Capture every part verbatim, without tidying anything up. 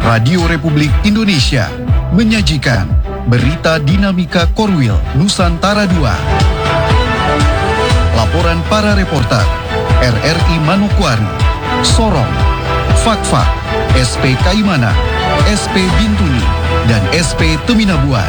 Radio Republik Indonesia menyajikan Berita Dinamika Korwil Nusantara dua. Laporan para reporter R R I Manokwari, Sorong, Fakfak, S P Kaimana, S P Bintuni, dan S P Teminabuan.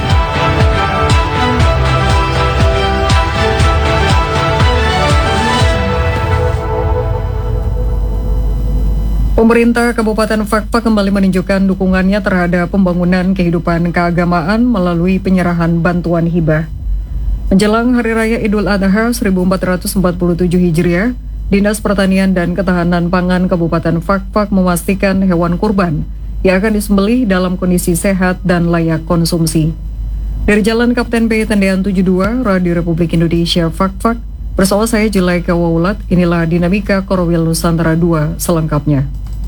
Pemerintah Kabupaten Fakfak kembali menunjukkan dukungannya terhadap pembangunan kehidupan keagamaan melalui penyerahan bantuan hibah. Menjelang Hari Raya Idul Adha seribu empat ratus empat puluh tujuh Hijriah, Dinas Pertanian dan Ketahanan Pangan Kabupaten Fakfak memastikan hewan kurban yang akan disembelih dalam kondisi sehat dan layak konsumsi. Dari Jalan Kapten B Tendean tujuh puluh dua, Radio Republik Indonesia Fakfak, bersama saya Jelaika Waulat, inilah Dinamika Korwil Nusantara dua selengkapnya.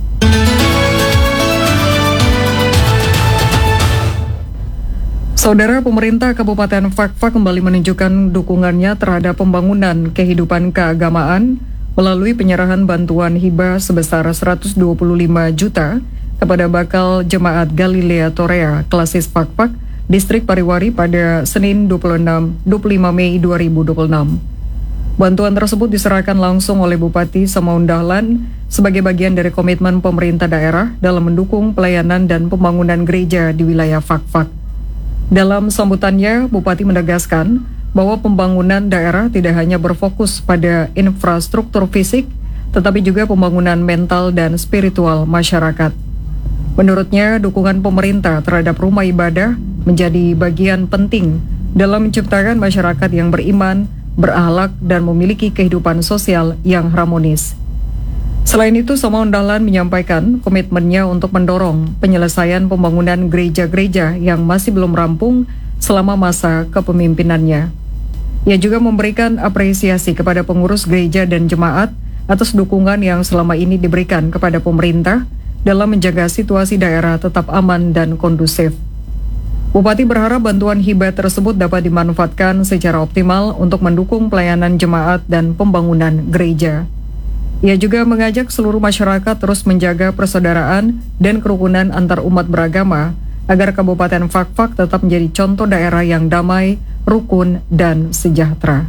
Saudara, pemerintah Kabupaten Fakfak kembali menunjukkan dukungannya terhadap pembangunan kehidupan keagamaan melalui penyerahan bantuan hibah sebesar seratus dua puluh lima juta kepada bakal jemaat Galilea Torea Klasis Fakfak, Distrik Pariwari pada Senin dua puluh lima Mei dua ribu dua puluh enam. Bantuan tersebut diserahkan langsung oleh Bupati Samaun Dahlan sebagai bagian dari komitmen pemerintah daerah dalam mendukung pelayanan dan pembangunan gereja di wilayah Fakfak. Dalam sambutannya, Bupati menegaskan bahwa pembangunan daerah tidak hanya berfokus pada infrastruktur fisik, tetapi juga pembangunan mental dan spiritual masyarakat. Menurutnya, dukungan pemerintah terhadap rumah ibadah menjadi bagian penting dalam menciptakan masyarakat yang beriman, berakhlak, dan memiliki kehidupan sosial yang harmonis. Selain itu, Samaun Dahlan menyampaikan komitmennya untuk mendorong penyelesaian pembangunan gereja-gereja yang masih belum rampung selama masa kepemimpinannya. Ia juga memberikan apresiasi kepada pengurus gereja dan jemaat atas dukungan yang selama ini diberikan kepada pemerintah dalam menjaga situasi daerah tetap aman dan kondusif. Bupati berharap bantuan hibah tersebut dapat dimanfaatkan secara optimal untuk mendukung pelayanan jemaat dan pembangunan gereja. Ia juga mengajak seluruh masyarakat terus menjaga persaudaraan dan kerukunan antar umat beragama agar Kabupaten Fakfak tetap menjadi contoh daerah yang damai, rukun, dan sejahtera.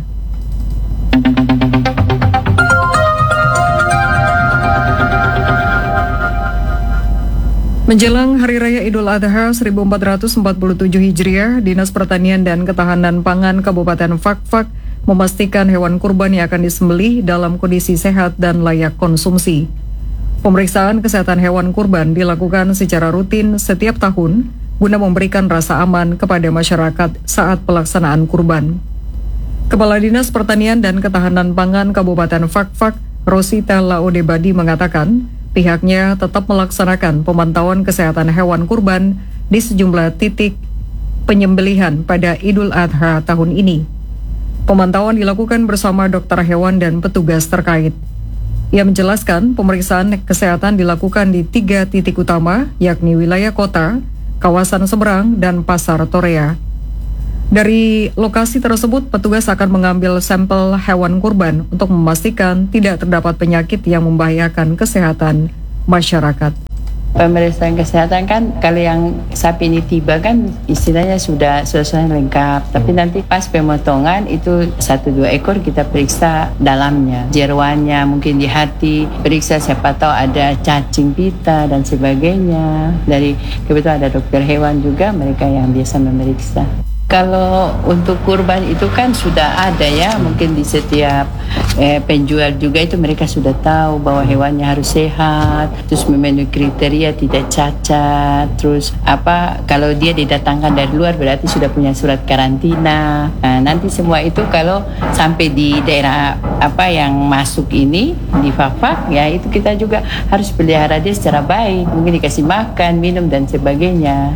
Menjelang Hari Raya Idul Adha seribu empat ratus empat puluh tujuh Hijriah, Dinas Pertanian dan Ketahanan Pangan Kabupaten Fakfak memastikan hewan kurban yang akan disembelih dalam kondisi sehat dan layak konsumsi. Pemeriksaan kesehatan hewan kurban dilakukan secara rutin setiap tahun guna memberikan rasa aman kepada masyarakat saat pelaksanaan kurban. Kepala Dinas Pertanian dan Ketahanan Pangan Kabupaten Fakfak, Rosita Laodebadi mengatakan, pihaknya tetap melaksanakan pemantauan kesehatan hewan kurban di sejumlah titik penyembelihan pada Idul Adha tahun ini. Pemantauan dilakukan bersama dokter hewan dan petugas terkait. Ia menjelaskan pemeriksaan kesehatan dilakukan di tiga titik utama, yakni wilayah kota, kawasan seberang, dan pasar Torea. Dari lokasi tersebut, petugas akan mengambil sampel hewan kurban untuk memastikan tidak terdapat penyakit yang membahayakan kesehatan masyarakat. Pemeriksaan kesehatan kan kalau yang sapi ini tiba kan istilahnya sudah selesai lengkap. Tapi nanti pas pemotongan itu satu dua ekor kita periksa dalamnya, jeroannya, mungkin di hati, periksa siapa tahu ada cacing pita dan sebagainya. Dari kebetulan ada dokter hewan juga, mereka yang biasa memeriksa. Kalau untuk kurban itu kan sudah ada ya, mungkin di setiap eh, penjual juga itu mereka sudah tahu bahwa hewannya harus sehat, terus memenuhi kriteria tidak cacat, terus apa kalau dia didatangkan dari luar berarti sudah punya surat karantina. Nah, nanti semua itu kalau sampai di daerah apa yang masuk ini di Fakfak ya itu kita juga harus pelihara dia secara baik, mungkin dikasih makan, minum dan sebagainya.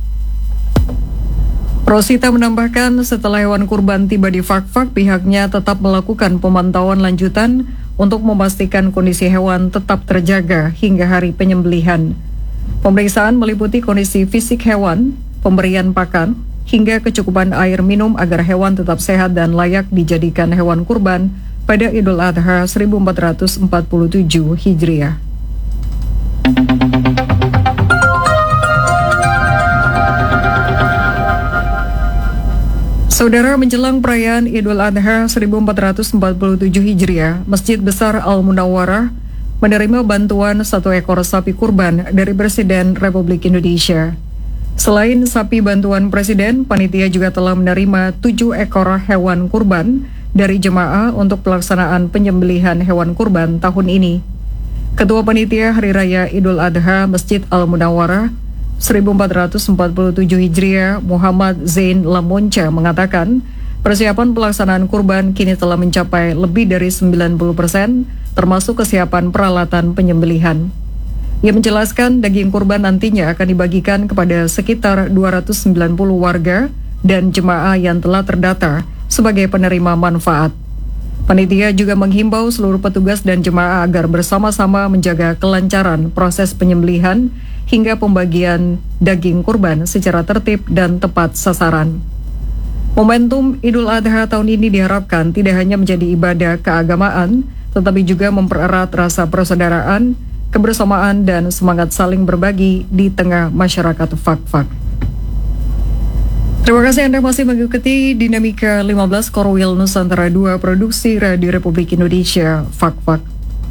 Rosita menambahkan setelah hewan kurban tiba di Fakfak, pihaknya tetap melakukan pemantauan lanjutan untuk memastikan kondisi hewan tetap terjaga hingga hari penyembelihan. Pemeriksaan meliputi kondisi fisik hewan, pemberian pakan, hingga kecukupan air minum agar hewan tetap sehat dan layak dijadikan hewan kurban pada Idul Adha seribu empat ratus empat puluh tujuh Hijriah. Saudara, menjelang perayaan Idul Adha seribu empat ratus empat puluh tujuh Hijriah, Masjid Besar Al-Munawwarah menerima bantuan satu ekor sapi kurban dari Presiden Republik Indonesia. Selain sapi bantuan Presiden, panitia juga telah menerima tujuh ekor hewan kurban dari jemaah untuk pelaksanaan penyembelihan hewan kurban tahun ini. Ketua Panitia Hari Raya Idul Adha Masjid Al-Munawwarah seribu empat ratus empat puluh tujuh Hijriah Muhammad Zain Lamonca mengatakan persiapan pelaksanaan kurban kini telah mencapai lebih dari sembilan puluh persen termasuk kesiapan peralatan penyembelihan. Ia menjelaskan daging kurban nantinya akan dibagikan kepada sekitar dua ratus sembilan puluh warga dan jemaah yang telah terdata sebagai penerima manfaat. Panitia juga menghimbau seluruh petugas dan jemaah agar bersama-sama menjaga kelancaran proses penyembelihan hingga pembagian daging kurban secara tertib dan tepat sasaran. Momentum Idul Adha tahun ini diharapkan tidak hanya menjadi ibadah keagamaan, tetapi juga mempererat rasa persaudaraan, kebersamaan, dan semangat saling berbagi di tengah masyarakat Fak-Fak. Terima kasih Anda masih mengikuti Dinamika lima belas Korwil Nusantara dua Produksi Radio Republik Indonesia, Fak-Fak.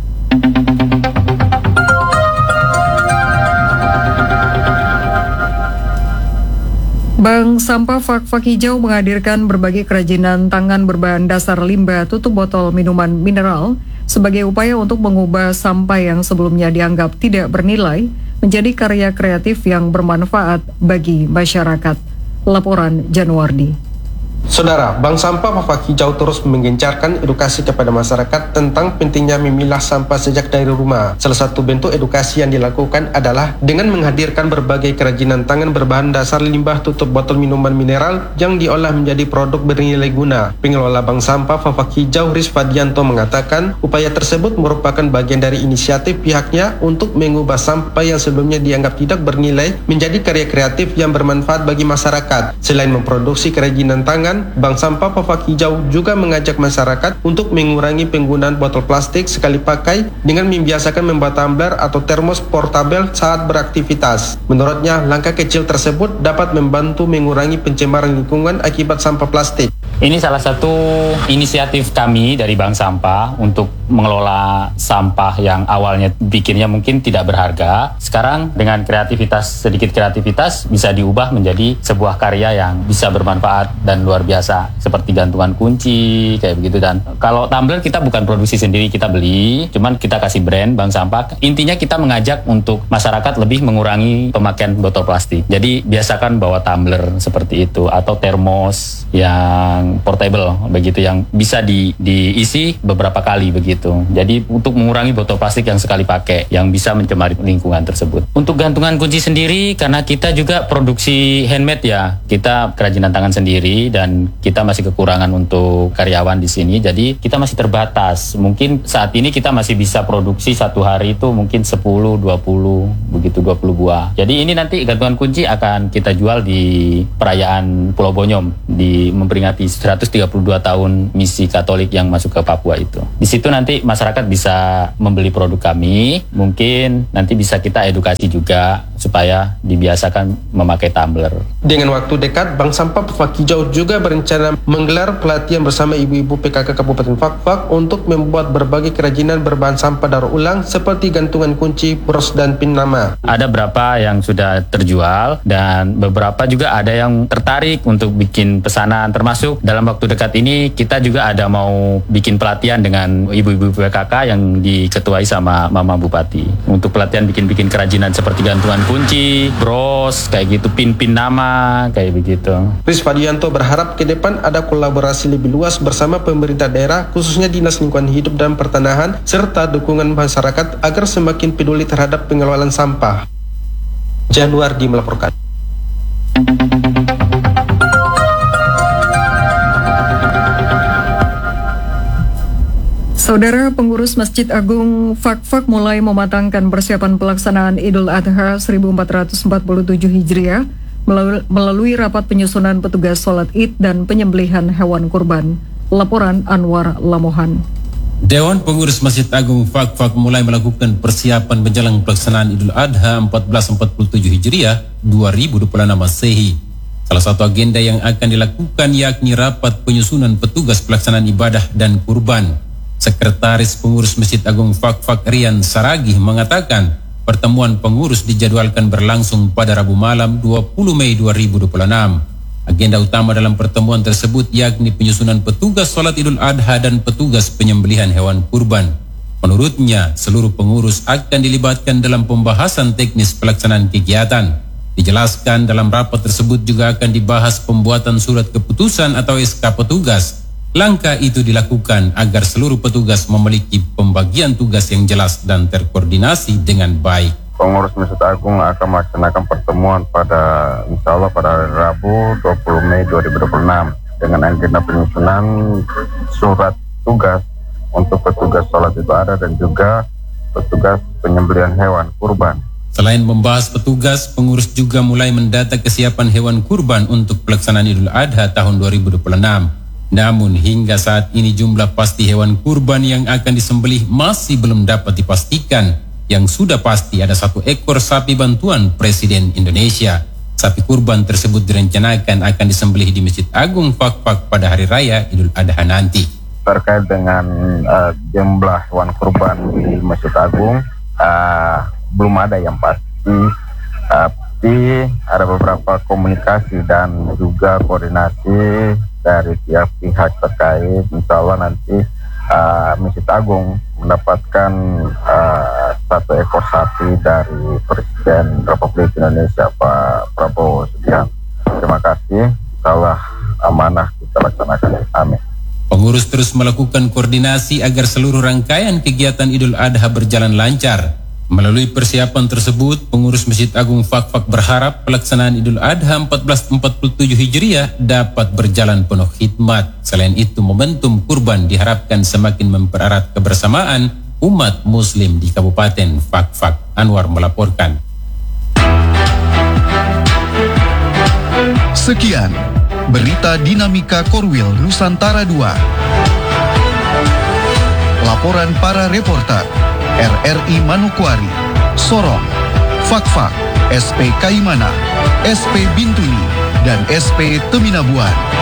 Bank Sampah Fak-Fak Hijau menghadirkan berbagai kerajinan tangan berbahan dasar limbah tutup botol minuman mineral sebagai upaya untuk mengubah sampah yang sebelumnya dianggap tidak bernilai menjadi karya kreatif yang bermanfaat bagi masyarakat. Laporan Januardi. Saudara, Bank Sampah Fak-Fak Hijau terus menggencarkan edukasi kepada masyarakat tentang pentingnya memilah sampah sejak dari rumah. Salah satu bentuk edukasi yang dilakukan adalah dengan menghadirkan berbagai kerajinan tangan berbahan dasar limbah tutup botol minuman mineral yang diolah menjadi produk bernilai guna. Pengelola Bank Sampah Fak-Fak Hijau Rizfadianto mengatakan upaya tersebut merupakan bagian dari inisiatif pihaknya untuk mengubah sampah yang sebelumnya dianggap tidak bernilai menjadi karya kreatif yang bermanfaat bagi masyarakat. Selain memproduksi kerajinan tangan, Bank Sampah Fak-Fak Hijau juga mengajak masyarakat untuk mengurangi penggunaan botol plastik sekali pakai dengan membiasakan membawa tumbler atau termos portabel saat beraktivitas. Menurutnya, langkah kecil tersebut dapat membantu mengurangi pencemaran lingkungan akibat sampah plastik. Ini salah satu inisiatif kami dari Bank Sampah untuk mengelola sampah yang awalnya bikinnya mungkin tidak berharga. Sekarang dengan kreativitas, sedikit kreativitas bisa diubah menjadi sebuah karya yang bisa bermanfaat dan luar biasa. Seperti gantungan kunci, kayak begitu. Dan kalau tumbler kita bukan produksi sendiri, kita beli. Cuman kita kasih brand Bank Sampah. Intinya kita mengajak untuk masyarakat lebih mengurangi pemakaian botol plastik. Jadi biasakan bawa tumbler seperti itu. Atau termos yang portable begitu yang bisa di, diisi beberapa kali begitu. Jadi untuk mengurangi botol plastik yang sekali pakai yang bisa mencemari lingkungan tersebut. Untuk gantungan kunci sendiri karena kita juga produksi handmade ya, kita kerajinan tangan sendiri dan kita masih kekurangan untuk karyawan di sini. Jadi kita masih terbatas. Mungkin saat ini kita masih bisa produksi satu hari itu mungkin sepuluh, dua puluh begitu dua puluh buah. Jadi ini nanti gantungan kunci akan kita jual di perayaan Pulau Bonyom di memperingati seratus tiga puluh dua tahun misi Katolik yang masuk ke Papua itu. Di situ nanti masyarakat bisa membeli produk kami, mungkin nanti bisa kita edukasi juga supaya dibiasakan memakai tumbler. Dengan waktu dekat, Bank Sampah Fak-Fak Hijau juga berencana menggelar pelatihan bersama ibu-ibu P K K Kabupaten Fak-Fak untuk membuat berbagai kerajinan berbahan sampah daur ulang seperti gantungan kunci, bros, dan pin nama. Ada berapa yang sudah terjual dan beberapa juga ada yang tertarik untuk bikin pesanan, termasuk dalam waktu dekat ini kita juga ada mau bikin pelatihan dengan ibu-ibu P K K yang diketuai sama Mama Bupati untuk pelatihan bikin-bikin kerajinan seperti gantungan kunci, bros, kayak gitu, pin-pin nama, kayak begitu. Rizfadianto berharap ke depan ada kolaborasi lebih luas bersama pemerintah daerah, khususnya Dinas Lingkungan Hidup dan Pertanahan, serta dukungan masyarakat agar semakin peduli terhadap pengelolaan sampah. Januardi melaporkan. Saudara, pengurus Masjid Agung Fak-Fak mulai mematangkan persiapan pelaksanaan Idul Adha seribu empat ratus empat puluh tujuh Hijriah melalui rapat penyusunan petugas sholat Id dan penyembelihan hewan kurban. Laporan Anwar Lamohan. Dewan Pengurus Masjid Agung Fak-Fak mulai melakukan persiapan menjelang pelaksanaan Idul Adha seribu empat ratus empat puluh tujuh Hijriah dua ribu dua puluh enam Masehi. Salah satu agenda yang akan dilakukan yakni rapat penyusunan petugas pelaksanaan ibadah dan kurban. Sekretaris Pengurus Masjid Agung Fakfak Rian Saragih mengatakan pertemuan pengurus dijadwalkan berlangsung pada Rabu malam dua puluh Mei dua ribu dua puluh enam. Agenda utama dalam pertemuan tersebut yakni penyusunan petugas sholat Idul Adha dan petugas penyembelihan hewan kurban. Menurutnya, seluruh pengurus akan dilibatkan dalam pembahasan teknis pelaksanaan kegiatan. Dijelaskan dalam rapat tersebut juga akan dibahas pembuatan surat keputusan atau S K petugas. Langkah itu dilakukan agar seluruh petugas memiliki pembagian tugas yang jelas dan terkoordinasi dengan baik. Pengurus Masjid Agung akan melaksanakan pertemuan pada insya Allah pada hari Rabu dua puluh Mei dua ribu dua puluh enam dengan agenda penyusunan surat tugas untuk petugas sholat Idul Adha dan juga petugas penyembelihan hewan kurban. Selain membahas petugas, pengurus juga mulai mendata kesiapan hewan kurban untuk pelaksanaan Idul Adha tahun dua ribu dua puluh enam. Namun hingga saat ini jumlah pasti hewan kurban yang akan disembelih masih belum dapat dipastikan. Yang sudah pasti ada satu ekor sapi bantuan Presiden Indonesia. Sapi kurban tersebut direncanakan akan disembelih di Masjid Agung Fakfak pada Hari Raya Idul Adha nanti. Terkait dengan uh, jumlah hewan kurban di Masjid Agung, uh, belum ada yang pasti, tapi ada beberapa komunikasi dan juga koordinasi dari tiap pihak terkait. Insya Allah nanti uh, Masjid Agung mendapatkan uh, satu ekor sapi dari Presiden Republik Indonesia Pak Prabowo Subianto. Terima kasih. Insya Allah amanah kita laksanakan. Amin. Pengurus terus melakukan koordinasi agar seluruh rangkaian kegiatan Idul Adha berjalan lancar. Melalui persiapan tersebut, pengurus Masjid Agung Fakfak berharap pelaksanaan Idul Adha seribu empat ratus empat puluh tujuh Hijriah dapat berjalan penuh khidmat. Selain itu, momentum kurban diharapkan semakin mempererat kebersamaan umat Muslim di Kabupaten Fakfak. Anwar melaporkan. Sekian berita dinamika Korwil Nusantara dua. Laporan para reporter R R I Manokwari, Sorong, Fakfak, S P Kaimana, S P Bintuni, dan S P Teminabuan.